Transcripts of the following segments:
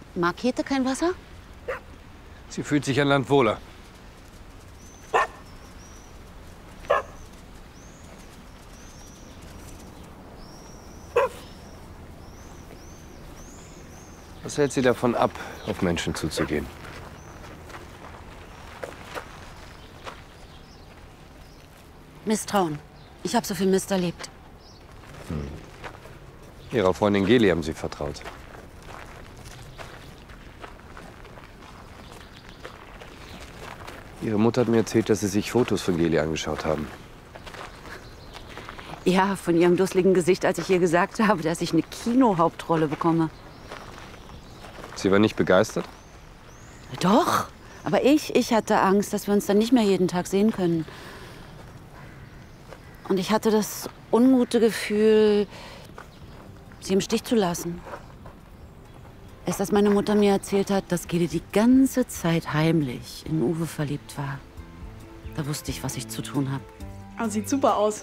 Mag Käthe kein Wasser? Sie fühlt sich an Land wohler. Was hält Sie davon ab, auf Menschen zuzugehen? Misstrauen. Ich habe so viel Mist erlebt. Ihrer Freundin Geli haben Sie vertraut. Ihre Mutter hat mir erzählt, dass Sie sich Fotos von Geli angeschaut haben. Ja, von ihrem dusseligen Gesicht, als ich ihr gesagt habe, dass ich eine Kinohauptrolle bekomme. Sie war nicht begeistert? Doch, aber ich hatte Angst, dass wir uns dann nicht mehr jeden Tag sehen können. Und ich hatte das ungute Gefühl, sie im Stich zu lassen. Erst als meine Mutter mir erzählt hat, dass Geli die ganze Zeit heimlich in Uwe verliebt war, da wusste ich, was ich zu tun habe. Ah, sieht super aus.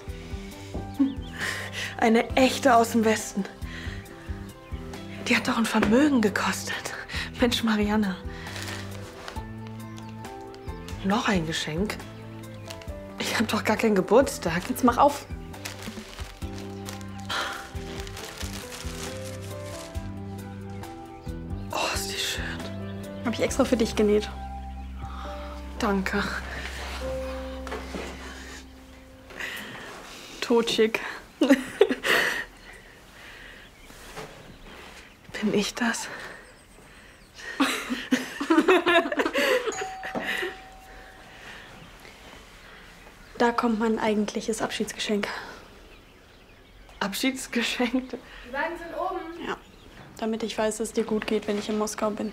Eine echte aus dem Westen. Die hat doch ein Vermögen gekostet. Mensch, Marianne. Noch ein Geschenk? Ich habe doch gar keinen Geburtstag. Jetzt mach auf. Oh, ist die schön. Habe ich extra für dich genäht. Danke. Totschick. Bin ich das? Da kommt mein eigentliches Abschiedsgeschenk. Abschiedsgeschenk? Die beiden sind oben. Ja, damit ich weiß, dass es dir gut geht, wenn ich in Moskau bin.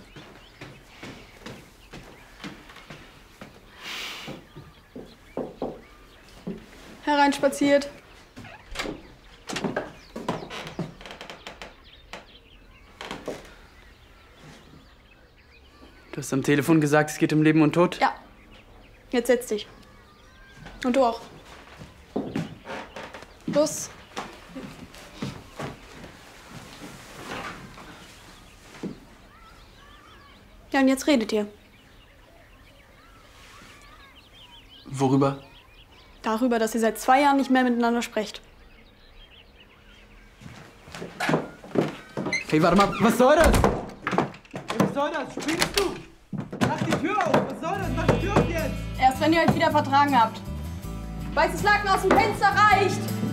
Hereinspaziert. Du hast am Telefon gesagt, es geht um Leben und Tod? Ja. Jetzt setz dich. Und du auch. Los. Ja, und jetzt redet ihr. Worüber? Darüber, dass ihr seit 2 Jahren nicht mehr miteinander sprecht. Hey, warte mal, was soll das? Was soll das? Spinnst du? Mach die Tür auf! Was soll das? Mach die Tür auf jetzt! Erst wenn ihr euch wieder vertragen habt. Weißes Laken aus dem Fenster reicht!